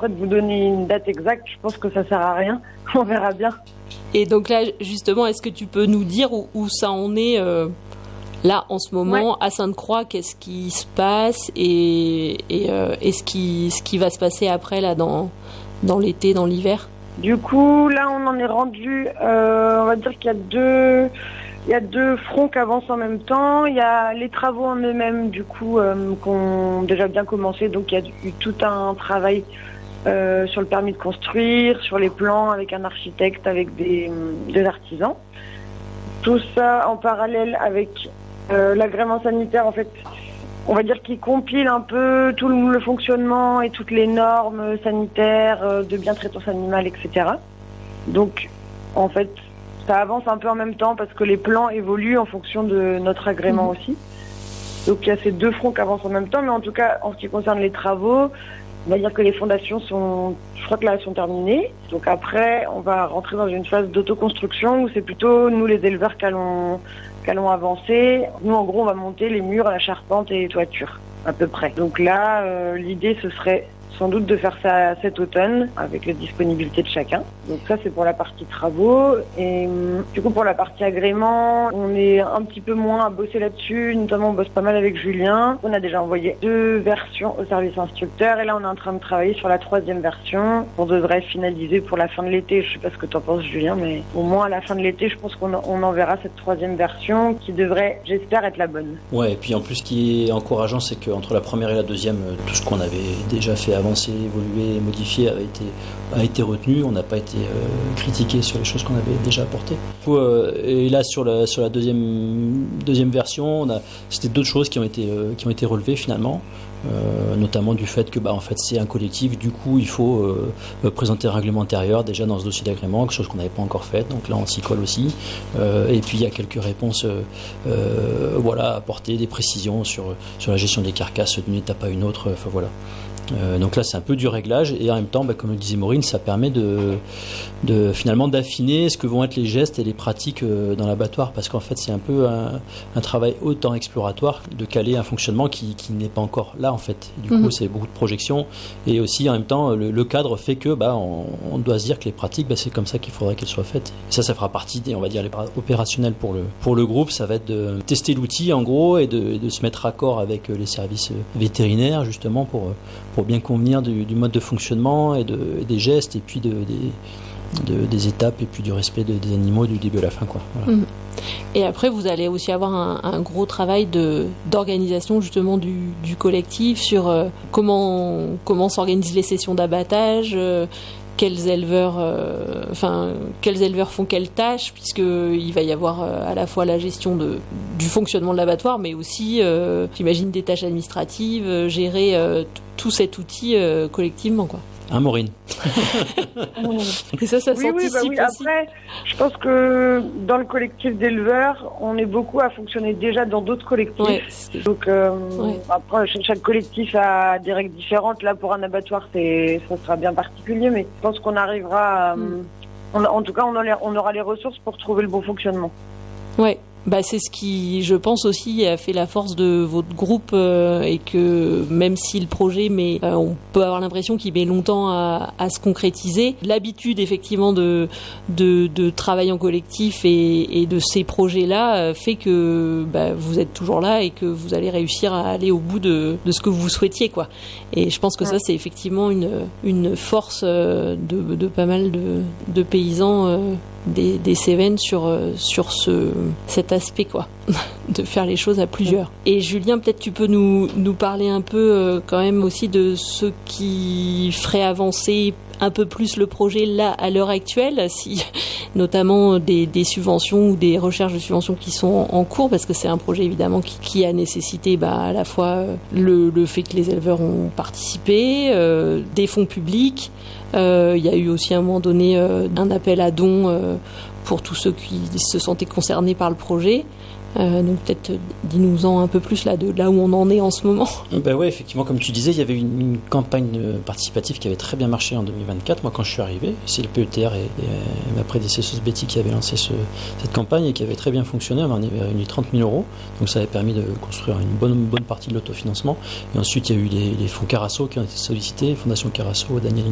Après, de vous donner une date exacte, je pense que ça sert à rien. On verra bien. Et donc là, justement, est-ce que tu peux nous dire où ça en est là en ce moment à Sainte-Croix? Qu'est-ce qui se passe et ce qui va se passer après là dans l'été, dans l'hiver? Du coup, là, on en est rendu. On va dire qu'il y a deux fronts qui avancent en même temps. Il y a les travaux en eux-mêmes, du coup, qui ont déjà bien commencé. Donc, il y a eu tout un travail sur le permis de construire, sur les plans, avec un architecte, avec des artisans. Tout ça en parallèle avec l'agrément sanitaire, en fait. On va dire qu'il compile un peu tout le fonctionnement et toutes les normes sanitaires de bientraitance animale, etc. Donc, en fait, ça avance un peu en même temps parce que les plans évoluent en fonction de notre agrément aussi. Donc, il y a ces deux fronts qui avancent en même temps. Mais en tout cas, en ce qui concerne les travaux, on va dire que les fondations je crois que là, elles sont terminées. Donc après, on va rentrer dans une phase d'autoconstruction où c'est plutôt nous, les éleveurs, qu'allons avancer. Nous, en gros, on va monter les murs, la charpente et les toitures, à peu près. Donc là, l'idée, ce serait sans doute de faire ça cet automne, avec la disponibilité de chacun. Donc ça, c'est pour la partie travaux. Et du coup, pour la partie agrément, on est un petit peu moins à bosser là-dessus. Notamment, on bosse pas mal avec Julien. On a déjà envoyé 2 versions au service instructeur. Et là, on est en train de travailler sur la 3e version. On devrait finaliser pour la fin de l'été. Je sais pas ce que t'en penses, Julien, mais au moins à la fin de l'été, je pense qu'on enverra cette 3e version qui devrait, j'espère, être la bonne. Ouais, et puis en plus, ce qui est encourageant, c'est qu'entre la première et la deuxième, tout ce qu'on avait déjà fait avancer, évoluer, modifier a été retenu. On n'a pas été critiqué sur les choses qu'on avait déjà apportées. Et là, sur la deuxième version, c'était d'autres choses qui ont été relevées finalement. Notamment du fait que en fait c'est un collectif, du coup il faut présenter un règlement intérieur déjà dans ce dossier d'agrément, quelque chose qu'on n'avait pas encore fait, donc là on s'y colle aussi, et puis il y a quelques réponses à apporter, des précisions sur la gestion des carcasses d'une étape à une autre, enfin voilà. Donc là c'est un peu du réglage et en même temps comme le disait Maureen, ça permet de finalement d'affiner ce que vont être les gestes et les pratiques dans l'abattoir, parce qu'en fait c'est un peu un travail autant exploratoire de caler un fonctionnement qui n'est pas encore là en fait. Du coup c'est beaucoup de projections et aussi en même temps le cadre fait que on doit se dire que les pratiques c'est comme ça qu'il faudrait qu'elles soient faites. Et ça fera partie des, on va dire, les opérationnels pour le groupe. Ça va être de tester l'outil en gros et de se mettre raccord avec les services vétérinaires justement pour bien convenir du mode de fonctionnement et des gestes et puis des étapes et puis du respect des animaux du début à la fin, quoi. Voilà. Et après vous allez aussi avoir un gros travail d'organisation justement du collectif sur comment s'organisent les sessions d'abattage, quels éleveurs font quelles tâches, puisqu'il va y avoir à la fois la gestion du fonctionnement de l'abattoir, mais aussi, j'imagine, des tâches administratives, gérer tout cet outil collectivement, quoi. Maureen. Et ça s'anticipe aussi. Après, je pense que dans le collectif d'éleveurs, on est beaucoup à fonctionner déjà dans d'autres collectifs. Donc, après, chaque collectif a des règles différentes. Là, pour un abattoir, ça sera bien particulier, mais je pense qu'on arrivera en tout cas, on aura les ressources pour trouver le bon fonctionnement. Ouais. C'est ce qui, je pense aussi, a fait la force de votre groupe et que même si le projet, on peut avoir l'impression qu'il met longtemps à se concrétiser. L'habitude effectivement de travailler en collectif et de ces projets-là fait que vous êtes toujours là et que vous allez réussir à aller au bout de ce que vous souhaitiez, quoi. Et je pense que ça, c'est effectivement une force de pas mal de paysans des Cévennes sur cet aspect, quoi, de faire les choses à plusieurs. Et Julien, peut-être tu peux nous parler un peu quand même aussi de ce qui ferait avancer un peu plus le projet là à l'heure actuelle, si notamment des subventions ou des recherches de subventions qui sont en cours, parce que c'est un projet évidemment qui a nécessité à la fois le fait que les éleveurs ont participé, des fonds publics. Il y a eu aussi à un moment donné un appel à dons pour tous ceux qui se sentaient concernés par le projet. Donc peut-être dis-nous-en un peu plus de là où on en est en ce moment. Ouais, effectivement, comme tu disais, il y avait une campagne participative qui avait très bien marché en 2024. Moi, quand je suis arrivé, c'est le PETR et ma prédécesseuse Betty qui avait lancé cette campagne et qui avait très bien fonctionné. On avait réuni 30 000 €, donc ça avait permis de construire une bonne partie de l'autofinancement. Et ensuite, il y a eu les fonds Carasso qui ont été sollicités, Fondation Carasso, Daniel